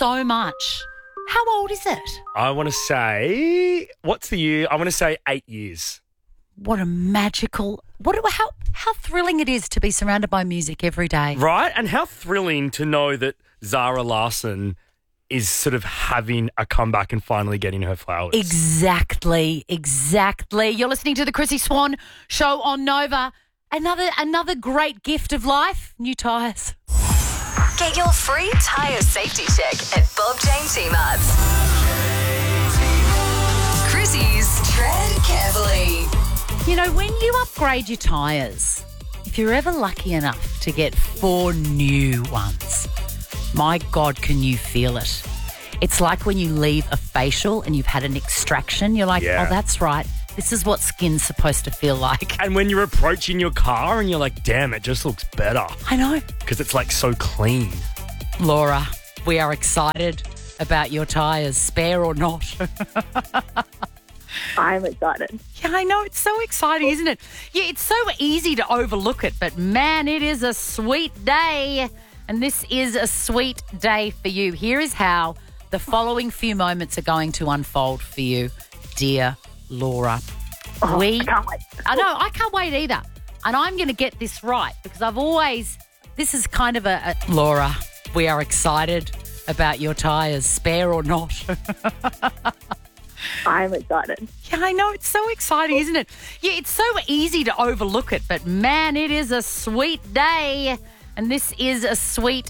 so much. How old is it? I want to say, what's the year? I want to say 8 years. What a magical, how thrilling it is to be surrounded by music every day. Right? And how thrilling to know that Zara Larsson is sort of having a comeback and finally getting her flowers. Exactly. You're listening to the Chrissy Swan Show on Nova. Another great gift of life, new tyres. Get your free tyre safety check at Bob Jane T-Marts. Chrissy's Tread Carefully. You know, when you upgrade your tyres, if you're ever lucky enough to get 4 new ones, my God, can you feel it? It's like when you leave a facial and you've had an extraction. You're like, Yeah. Oh, that's right. This is what skin's supposed to feel like. And when you're approaching your car and you're like, damn, it just looks better. I know. Because it's like so clean. Laura, we are excited about your tyres, spare or not. I'm excited. Yeah, I know. It's so exciting, isn't it? Yeah, it's so easy to overlook it, but man, it is a sweet day. And this is a sweet day for you. Here is how the following few moments are going to unfold for you, dear Laura. I can't wait. I know, I can't wait either. And I'm going to get this right because this is kind of a Laura, we are excited about your tyres, spare or not. I'm excited. Yeah, I know. It's so exciting, isn't it? Yeah, it's so easy to overlook it, but man, it is a sweet day. And this is a sweet